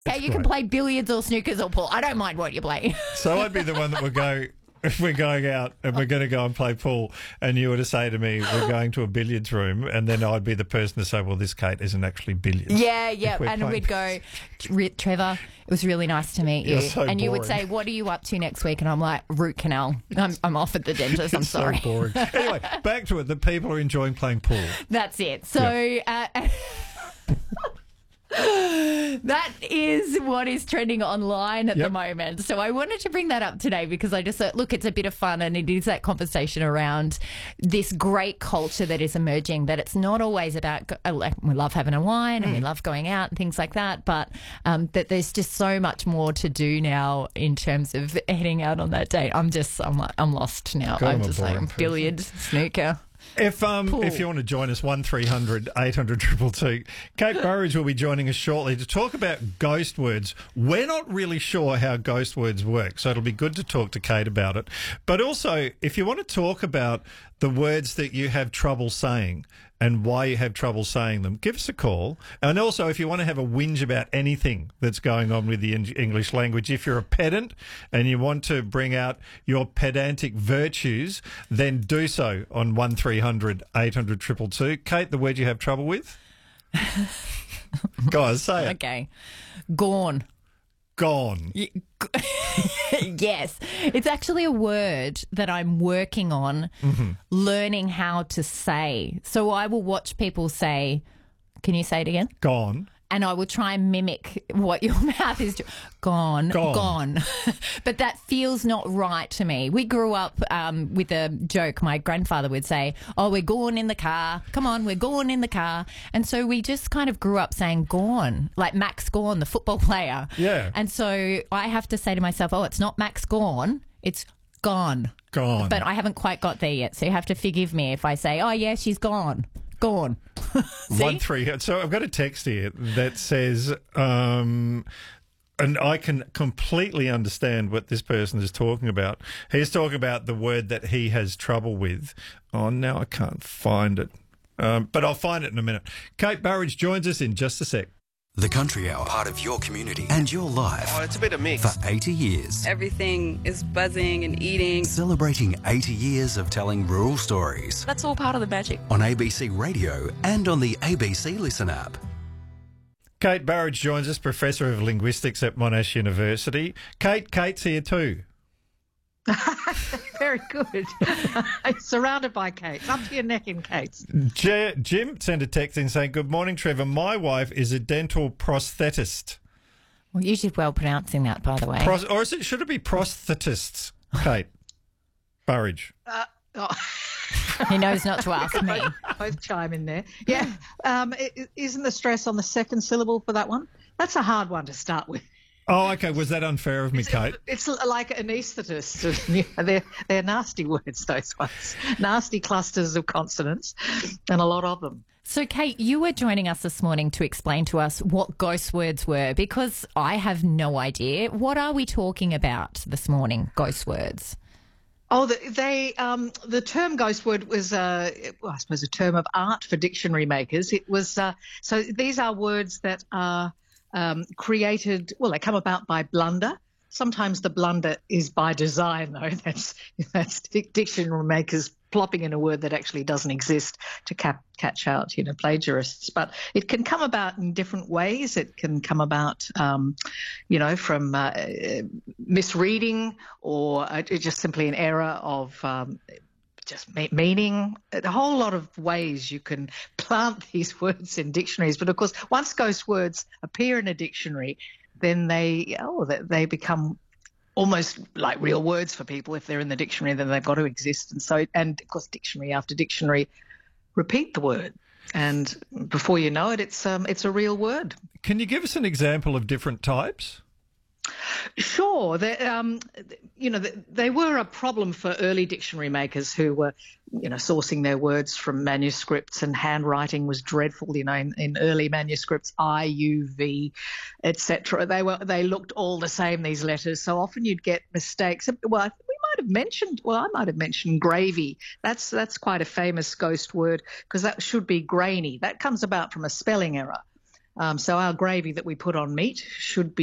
Okay, you can play billiards or snookers or pool. I don't mind what you play. So I'd be the one that would go, if we're going out and we're going to go and play pool, and you were to say to me, we're going to a billiards room, and then I'd be the person to say, well, this, Kate, isn't actually billiards. Yeah. And we'd go, Trevor, it was really nice to meet you. You're so and you would boring. say, what are you up to next week? And I'm like, root canal. I'm off at the dentist. I'm It's sorry. so boring. Anyway, back to it. The people are enjoying playing pool. That's it. So that is what is trending online at the moment. So I wanted to bring that up today because I just thought, look, it's a bit of fun, and it is that conversation around this great culture that is emerging, that it's not always about, we love having a wine and we love going out and things like that, but that there's just so much more to do now in terms of heading out on that date. I'm lost now. God, I'm I'm a just boring like person. billiard, snooker. If you want to join us, 1300 800 222. Kate Burridge will be joining us shortly to talk about ghost words. We're not really sure how ghost words work, so it'll be good to talk to Kate about it. But also, if you want to talk about the words that you have trouble saying and why you have trouble saying them, give us a call. And also, if you want to have a whinge about anything that's going on with the English language, if you're a pedant and you want to bring out your pedantic virtues, then do so on 1300 800 222. Kate, the word you have trouble with? Go on, say it. Okay. Gone. Gone. Yes. It's actually a word that I'm working on learning how to say. So I will watch people say, can you say it again? Gone. And I will try and mimic what your mouth is doing. Gone. But that feels not right to me. We grew up with a joke. My grandfather would say, oh, we're gone in the car. Come on, we're gone in the car. And so we just kind of grew up saying gone, like Max Gawn, the football player. Yeah. And so I have to say to myself, oh, it's not Max Gawn, it's gone. Gone. But I haven't quite got there yet. So you have to forgive me if I say, oh, yeah, she's gone. Gone. See? So I've got a text here that says, and I can completely understand what this person is talking about. He's talking about the word that he has trouble with. Oh, now I can't find it. But I'll find it in a minute. Kate Burridge joins us in just a sec. The Country Hour, part of your community and your life. Oh, it's a bit of mix. For 80 years. Everything is buzzing and eating. Celebrating 80 years of telling rural stories. That's all part of the magic. On ABC Radio and on the ABC Listen app. Kate Burridge joins us, Professor of Linguistics at Monash University. Kate's here too. Very good. Surrounded by Kates. Up to your neck in Kates. Jim sent a text in saying, good morning, Trevor. My wife is a dental prosthetist. Well, you did well pronouncing that, by the way. Should it be prosthetists, Kate Burridge? He knows not to ask me. Both chime in there. Yeah. Isn't the stress on the second syllable for that one? That's a hard one to start with. Oh, okay. Was that unfair of me, Kate? It's like anaesthetist. They're nasty words, those ones. Nasty clusters of consonants, and a lot of them. So, Kate, you were joining us this morning to explain to us what ghost words were, because I have no idea. What are we talking about this morning, ghost words? Oh, the term ghost word was, I suppose, a term of art for dictionary makers. It was so these are words that are created. Well, they come about by blunder. Sometimes the blunder is by design, though. That's dictionary makers plopping in a word that actually doesn't exist to catch out, plagiarists. But it can come about in different ways. It can come about, from misreading or just simply an error of just meaning. A whole lot of ways you can plant these words in dictionaries. But, of course, once ghost words appear in a dictionary, then they become almost like real words for people. If they're in the dictionary, then they've got to exist. And of course, dictionary after dictionary repeat the word. And before you know it, it's a real word. Can you give us an example of different types? Sure. They were a problem for early dictionary makers who were, sourcing their words from manuscripts, and handwriting was dreadful, in early manuscripts, I, U, V, etc. They looked all the same, these letters. So often you'd get mistakes. Well, I might have mentioned gravy. That's quite a famous ghost word, because that should be grainy. That comes about from a spelling error. So our gravy that we put on meat should be